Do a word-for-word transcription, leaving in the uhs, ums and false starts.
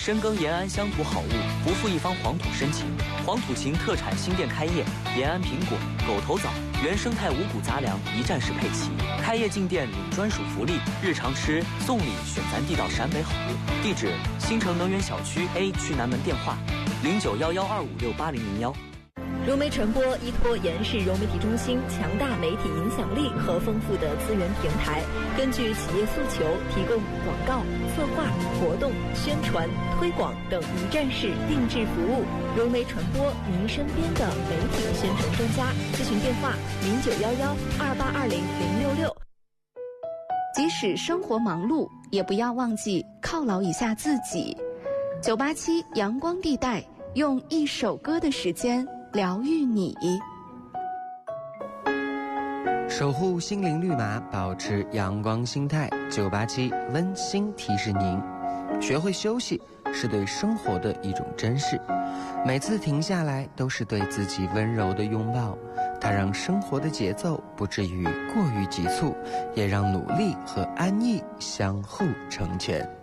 深耕延安乡土好物，不负一方黄土深情。黄土情特产新店开业，延安苹果、狗头枣、原生态五谷杂粮一站式配齐。开业进店领专属福利，日常吃送礼选咱地道陕北好物。地址：新城能源小区 A 区南门，电话：零九幺幺二五六八零零幺。 融媒传播依托延世融媒体中心强大媒体影响力和丰富的资源平台，根据企业诉求，提供广告、策划、活动、宣传、推广等一站式定制服务。融媒传播，您身边的媒体宣传专家。咨询电话：零九幺幺二八二零零六六。 即使生活忙碌，也不要忘记犒劳一下自己。九八七阳光地带，用一首歌的时间疗愈你， 守护心灵绿码，保持阳光心态。九八七温馨提示您，学会休息是对生活的一种珍视，每次停下来都是对自己温柔的拥抱，它让生活的节奏不至于过于急促，也让努力和安逸相互成全。